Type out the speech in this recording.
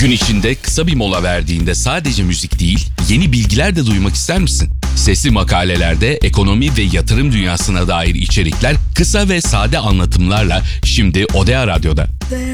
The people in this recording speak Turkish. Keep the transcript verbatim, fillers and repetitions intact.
Gün içinde kısa bir mola verdiğinde sadece müzik değil, yeni bilgiler de duymak ister misin? Sesli makalelerde ekonomi ve yatırım dünyasına dair içerikler kısa ve sade anlatımlarla şimdi Odea Radyo'da.